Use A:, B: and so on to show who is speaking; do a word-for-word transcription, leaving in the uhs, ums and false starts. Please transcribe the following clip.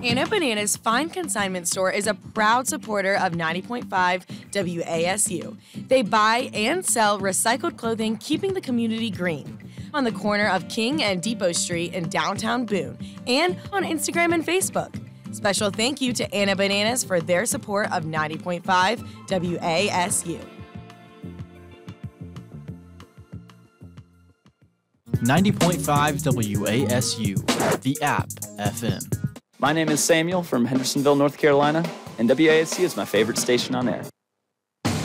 A: Anna Bananas Fine Consignment Store is a proud supporter of ninety point five W A S U. They buy and sell recycled clothing, keeping the community green. On the corner of King and Depot Street in downtown Boone, and on Instagram and Facebook. Special thank you to Anna Bananas for their support of ninety point five W A S U.
B: ninety point five W A S U, the app F M.
C: My name is Samuel from Hendersonville, North Carolina, and W A S U is my favorite station on air.